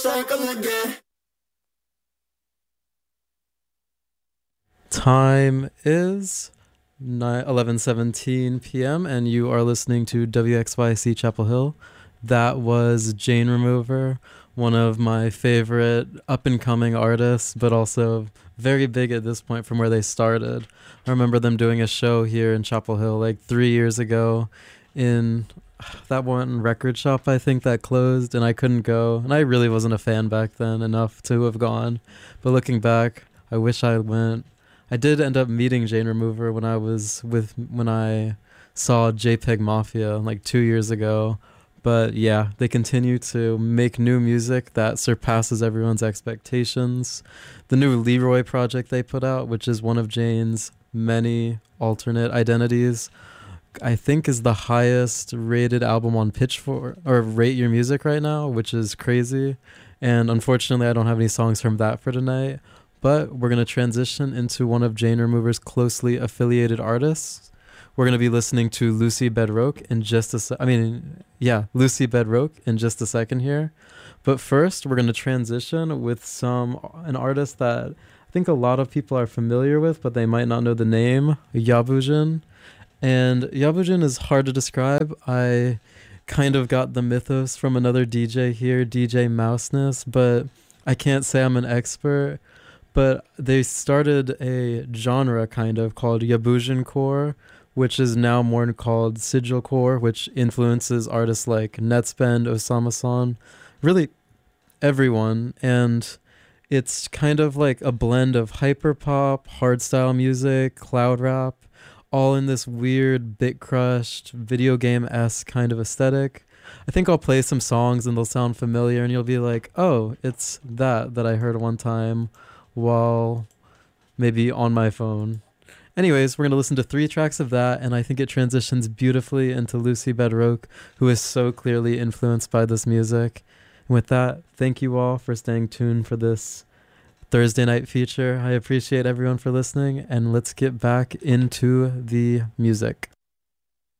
Time is 11:17 p.m. and you are listening to WXYC Chapel Hill. That was Jane Remover, one of my favorite up and coming artists, but also very big at this point from where they started. I remember them doing a show here in Chapel Hill like 3 years ago in that one record shop, I think, that closed, and I couldn't go. And I really wasn't a fan back then enough to have gone. But looking back, I wish I went. I did end up meeting Jane Remover when I saw JPEG Mafia like 2 years ago. But yeah, they continue to make new music that surpasses everyone's expectations. The new Leroy project they put out, which is one of Jane's many alternate identities, I think is the highest rated album on Pitchfork or Rate Your Music right now, which is crazy. And unfortunately, I don't have any songs from that for tonight. But we're going to transition into one of Jane Remover's closely affiliated artists. We're going to be listening to Lucy Bedroque in just Lucy Bedroque in just a second here. But first, we're going to transition with an artist that I think a lot of people are familiar with, but they might not know the name, Yabujin. And Yabujin is hard to describe. I kind of got the mythos from another DJ here, DJ Mouseness, but I can't say I'm an expert. But they started a genre kind of called Yabujin Core, which is now more called Sigil Core, which influences artists like Netspend, Osama-san, really everyone. And it's kind of like a blend of hyperpop, hardstyle music, cloud rap, all in this weird bit crushed video game-esque kind of aesthetic. I think I'll play some songs and they'll sound familiar and you'll be like, oh, it's that I heard one time while maybe on my phone. Anyways, we're going to listen to 3 tracks of that, and I think it transitions beautifully into Lucy Bedroque, who is so clearly influenced by this music. And with that, thank you all for staying tuned for this Thursday night feature. I appreciate everyone for listening, and let's get back into the music.